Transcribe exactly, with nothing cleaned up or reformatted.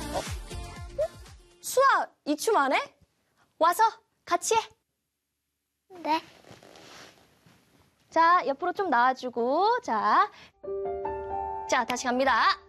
수아, 이 춤 안 해? 와서 같이 해. 네. 자, 옆으로 좀 나와주고, 자. 자, 다시 갑니다.